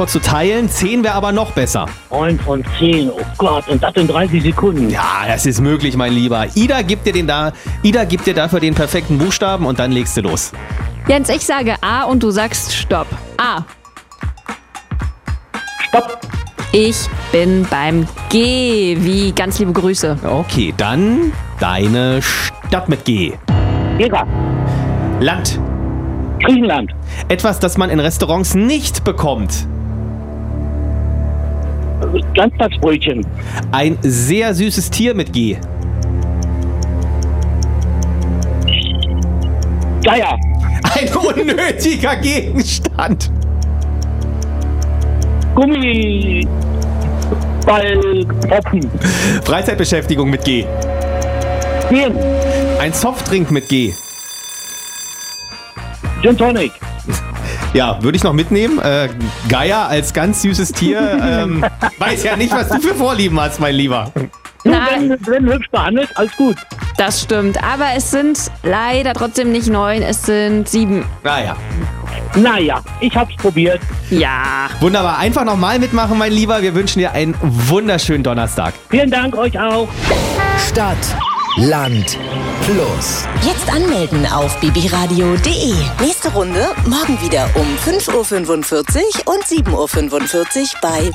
Antwort zu teilen. 10 wäre aber noch besser. 9 von 10, oh Gott, und das in 30 Sekunden. Ja, das ist möglich, mein Lieber. Ida gibt dir dafür den perfekten Buchstaben und dann legst du los. Jens, ich sage A und du sagst Stopp. A. Stopp. Ich bin beim G, wie ganz liebe Grüße. Okay, dann deine Stadt mit G. Gera. Land. Griechenland. Etwas, das man in Restaurants nicht bekommt. Ganztagsbrötchen. Ein sehr süßes Tier mit G. Geier. Ein unnötiger Gegenstand. Gummiballpopfen. Freizeitbeschäftigung mit G. Gin. Ein Softdrink mit G. Gin Tonic. Ja, würde ich noch mitnehmen. Geier als ganz süßes Tier. Weiß ja nicht, was du für Vorlieben hast, mein Lieber. Nein, Wenn hübsch behandelt, alles gut. das stimmt. Aber es sind leider trotzdem nicht 9, es sind 7. Naja, Naja, ich hab's probiert. Ja. wunderbar. Einfach nochmal mitmachen, mein Lieber. Wir wünschen dir einen wunderschönen Donnerstag. Vielen Dank euch auch. Stadt, Land, Plus. Jetzt anmelden auf bbradio.de. Nächste Runde morgen wieder um 5.45 Uhr und 7.45 Uhr bei